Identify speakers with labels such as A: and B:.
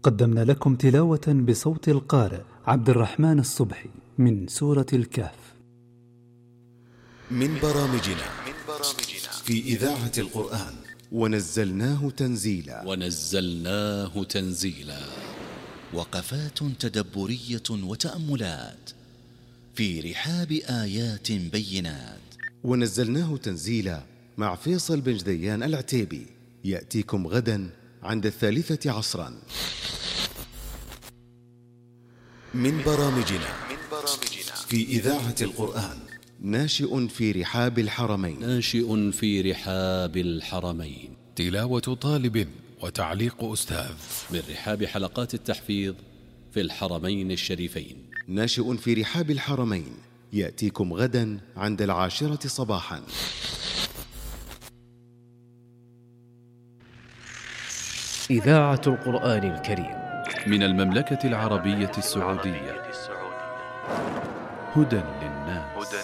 A: قدمنا لكم تلاوة بصوت القارئ عبد الرحمن الصبحي من سورة الكهف.
B: من برامجنا في إذاعة القرآن ونزلناه تنزيلا وقفات تدبرية وتأملات في رحاب آيات بينات. ونزلناه تنزيلا مع فيصل بن جديان العتيبي، يأتيكم غدا عند 3 عصرا. من برامجنا في إذاعة القرآن ناشئ في رحاب الحرمين.
C: تلاوة طالب وتعليق أستاذ
D: من رحاب حلقات التحفيظ في الحرمين الشريفين.
B: ناشئ في رحاب الحرمين يأتيكم غدا عند 10 صباحا.
E: إذاعة القرآن الكريم
F: من المملكة العربية السعودية. هدى